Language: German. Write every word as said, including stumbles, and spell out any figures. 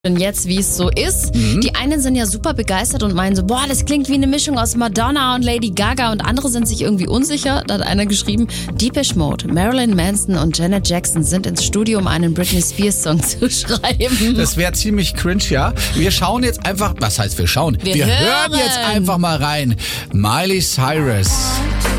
Und jetzt, wie es so ist. Mhm. Die einen sind ja super begeistert und meinen so, boah, das klingt wie eine Mischung aus Madonna und Lady Gaga, und andere sind sich irgendwie unsicher. Da hat einer geschrieben, Depeche Mode, Marilyn Manson und Janet Jackson sind ins Studio, um einen Britney Spears Song zu schreiben. Das wäre ziemlich cringe, ja. Wir schauen jetzt einfach, was heißt wir schauen? Wir, wir hören. hören jetzt einfach mal rein. Miley Cyrus.